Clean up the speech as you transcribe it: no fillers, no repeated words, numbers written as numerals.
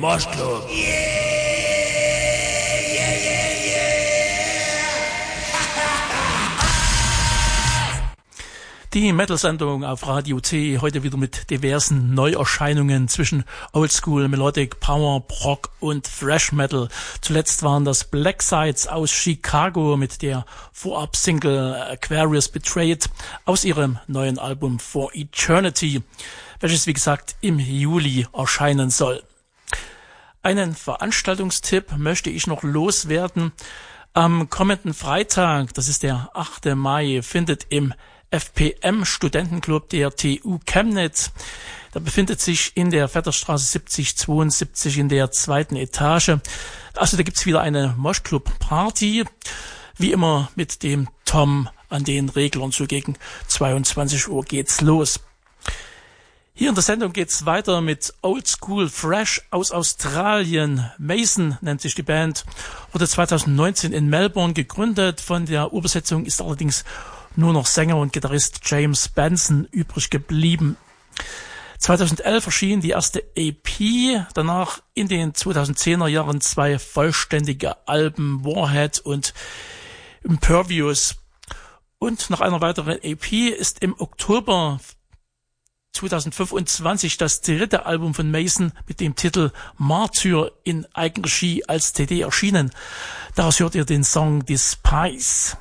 Moshclub. Die Metal-Sendung auf Radio C, heute wieder mit diversen Neuerscheinungen zwischen Oldschool, Melodic, Power, Rock und Thrash Metal. Zuletzt waren das Black Sides aus Chicago mit der Vorab-Single Aquarius Betrayed aus ihrem neuen Album For Eternity, welches wie gesagt im Juli erscheinen soll. Einen Veranstaltungstipp möchte ich noch loswerden. Am kommenden Freitag, das ist der 8. Mai, findet im FPM Studentenclub der TU Chemnitz. Da befindet sich in der Vetterstraße 7072 in der 2. Etage. Also da gibt's wieder eine Moshclub-Party. Wie immer mit dem Tom an den Reglern. So gegen 22 Uhr geht's los. Hier in der Sendung geht's weiter mit Old School Fresh aus Australien. Mason nennt sich die Band. Wurde 2019 in Melbourne gegründet. Von der Urbesetzung ist allerdings nur noch Sänger und Gitarrist James Benson übrig geblieben. 2011 erschien die erste EP, danach in den 2010er Jahren 2 vollständige Alben, Warhead und Impervious. Und nach einer weiteren EP ist im Oktober 2025 das 3. Album von Mason mit dem Titel Martyr in Eigenregie als CD erschienen. Daraus hört ihr den Song Despise.